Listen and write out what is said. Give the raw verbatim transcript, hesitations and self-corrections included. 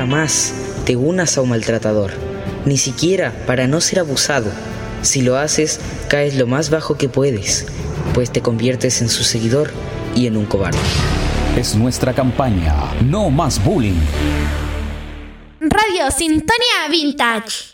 jamás te unas a un maltratador, ni siquiera para no ser abusado. Si lo haces, caes lo más bajo que puedes, pues te conviertes en su seguidor y en un cobarde. Es nuestra campaña, no más bullying. Radio Sintonía Vintage.